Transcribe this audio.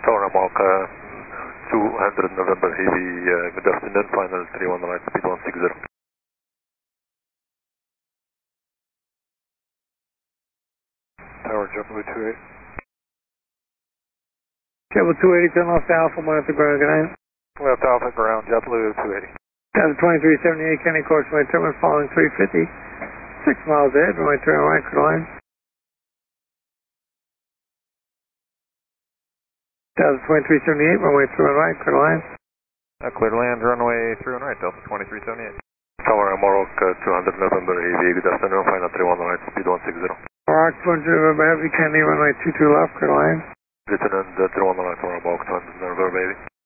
Tower Mark 200 November Heavy, good afternoon, final 31 right, speed 160. Tower JetBlue 28. JetBlue 280, turn left Alpha, 1 at the ground, good night. Left Alpha ground, JetBlue 280. Down to 2378, Kenny course, my terminal following 350. 6 miles ahead, runway turn right, clear line. Down to 2378, runway through and right, clear line. Clear to land, runway through and right, Delta 2378. Tower Mark 200 November Heavy, good afternoon, final 31 right, speed 160. Mark 200 November Heavy, Kenny, runway 22 left, clear line. Lieutenant 31 right, Tower Mark 200 November Heavy.